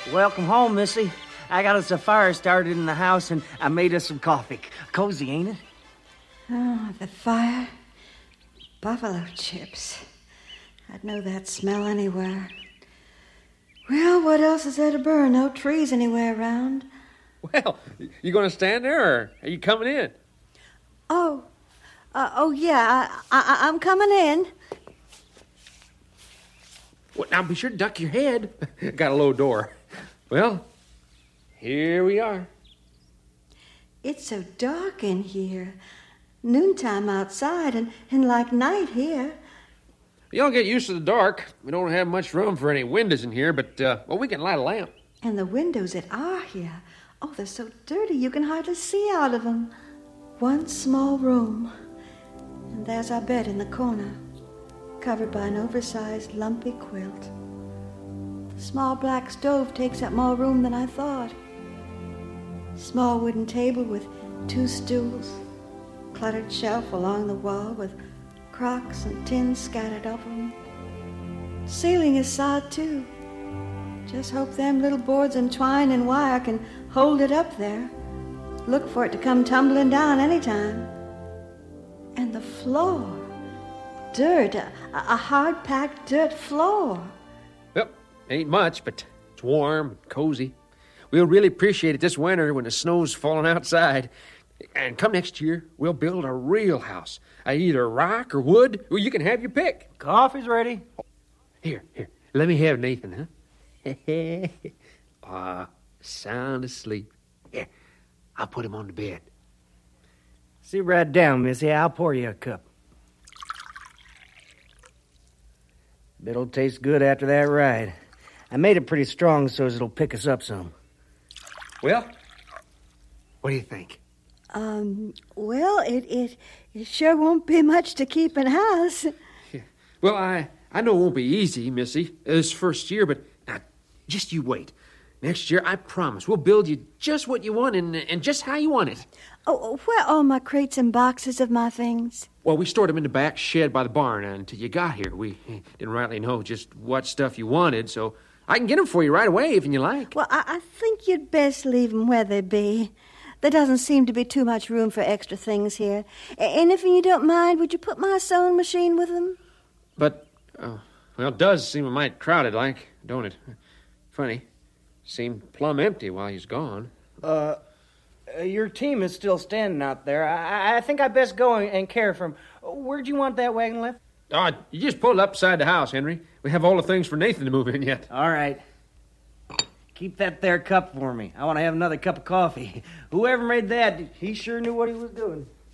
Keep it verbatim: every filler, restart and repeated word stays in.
Welcome home, Missy. I got us a fire started in the house, and I made us some coffee. Cozy, ain't it? Oh, the fire. Buffalo chips. I'd know that smell anywhere. Well, what else is there to burn? No trees anywhere around. Well, you going to stand there, or are you coming in? Oh, uh, oh yeah, I, I, I'm coming in. Well, now be sure to duck your head. Got a low door. Well, here we are. It's so dark in here. Noontime outside and, and like night here. Y'all get used to the dark. We don't have much room for any windows in here, but, uh, well, we can light a lamp. And the windows that are here, oh, they're so dirty you can hardly see out of them. One small room, and there's our bed in the corner, covered by an oversized, lumpy quilt. The small black stove takes up more room than I thought. Small wooden table with two stools, cluttered shelf along the wall with crocks and tins scattered over them. Ceiling is sod, too. Just hope them little boards and twine and wire can hold it up there. Look for it to come tumbling down any time. And the floor. Dirt, a, a hard-packed dirt floor. Yep, ain't much, but it's warm and cozy. We'll really appreciate it this winter when the snow's falling outside. And come next year, we'll build a real house. Uh, either rock or wood. Well, you can have your pick. Coffee's ready. Here, here. Let me have Nathan, huh? Ah, sound asleep. Here, I'll put him on the bed. Sit right down, Missy. I'll pour you a cup. Bet'll taste good after that ride. I made it pretty strong so as it'll pick us up some. Well, what do you think? Um, well, it, it, it sure won't be much to keep in house. Yeah. Well, I, I know it won't be easy, Missy, this first year, but now, just you wait. Next year, I promise, we'll build you just what you want and, and just how you want it. Oh, where are all my crates and boxes of my things? Well, we stored them in the back shed by the barn until you got here. We didn't rightly know just what stuff you wanted, so I can get them for you right away if you like. Well, I, I think you'd best leave them where they be. There doesn't seem to be too much room for extra things here. And if you don't mind, would you put my sewing machine with them? But, uh, well, it does seem a mite crowded like, don't it? Funny. Seemed plumb empty while he's gone. Uh, your team is still standing out there. I, I think I best go and care for him. Where'd you want that wagon left? Oh, you just pull it up beside the house, Henry. We have all the things for Nathan to move in yet. All right. Keep that there cup for me. I want to have another cup of coffee. Whoever made that, he sure knew what he was doing.